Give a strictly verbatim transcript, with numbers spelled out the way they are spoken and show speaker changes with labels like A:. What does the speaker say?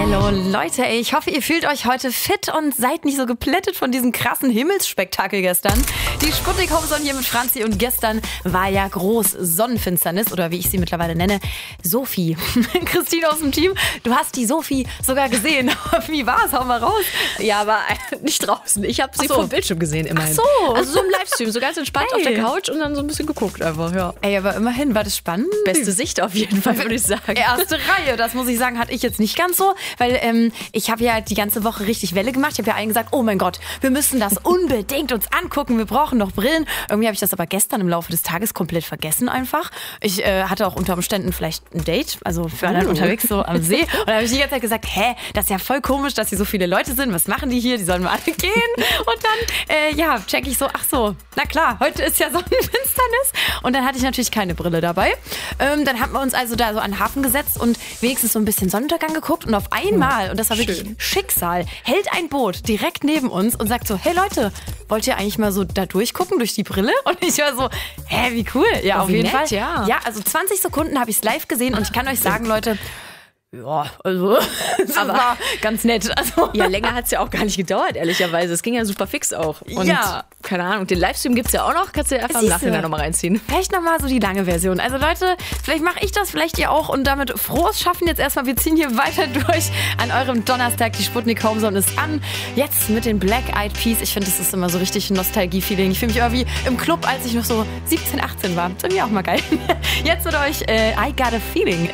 A: Hallo Leute, ey, ich hoffe, ihr fühlt euch heute fit und seid nicht so geplättet von diesem krassen Himmelsspektakel gestern. Die Sputnik Homeson hier mit Franzi und gestern war ja groß Sonnenfinsternis oder wie ich sie mittlerweile nenne, Sophie. Christine aus dem Team, du hast die Sophie sogar gesehen. Wie war's? Hau mal raus.
B: Ja, aber nicht draußen. Ich habe sie
A: Ach so.
B: vom Bildschirm gesehen immerhin.
A: Ach so.
B: Also so im Livestream, so ganz entspannt
A: Hey.
B: auf der Couch und dann so ein bisschen geguckt einfach, ja.
A: Ey, aber immerhin war das spannend.
B: Beste Sicht auf jeden Fall, würde ich sagen.
A: Erste Reihe, das muss ich sagen, hatte ich jetzt nicht ganz so, weil ähm, ich habe ja die ganze Woche richtig Welle gemacht. Ich habe ja allen gesagt, oh mein Gott, wir müssen das unbedingt uns angucken, wir brauchen noch Brillen. Irgendwie habe ich das aber gestern im Laufe des Tages komplett vergessen einfach. Ich äh, hatte auch unter Umständen vielleicht ein Date, also für alle
B: Uh.
A: unterwegs so am See. Und da habe ich die ganze Zeit gesagt, hä, das ist ja voll komisch, dass hier so viele Leute sind. Was machen die hier? Die sollen mal alle gehen. Und dann, äh, ja, check ich so, ach so, na klar, heute ist ja Sonnenfinsternis. Und dann hatte ich natürlich keine Brille dabei. Ähm, dann haben wir uns also da so an den Hafen gesetzt und wenigstens so ein bisschen Sonnenuntergang geguckt. Und auf einmal, und das war wirklich
B: Schön.
A: Schicksal, hält ein Boot direkt neben uns und sagt so, hey Leute, wollt ihr eigentlich mal so da durchgucken durch die Brille? Und ich war so, hä, wie cool. Ja,
B: Oh,
A: auf
B: wie
A: jeden
B: nett,
A: Fall.
B: ja.
A: ja, also zwanzig Sekunden habe ich es live gesehen und ich kann euch sagen, Leute, ja, also das
B: Aber-
A: war ganz nett. Also,
B: Ja, länger hat es ja auch gar nicht gedauert, ehrlicherweise. Es ging ja super fix auch. Und
A: Ja.
B: keine Ahnung, den Livestream gibt es ja auch noch. Kannst du dir einfach im
A: Siehste.
B: Nachhinein nochmal reinziehen.
A: vielleicht nochmal so die lange Version. Also Leute, vielleicht mache ich das, vielleicht ihr auch. Und damit frohes Schaffen jetzt erstmal. Wir ziehen hier weiter durch an eurem Donnerstag. Die Sputnik Homeson ist an. Jetzt mit den Black Eyed Peas. Ich finde, das ist immer so richtig ein Nostalgie-Feeling. Ich fühle mich immer wie im Club, als ich noch so siebzehn, achtzehn war. Das ist irgendwie auch mal geil. Jetzt mit euch äh, I Got a Feeling.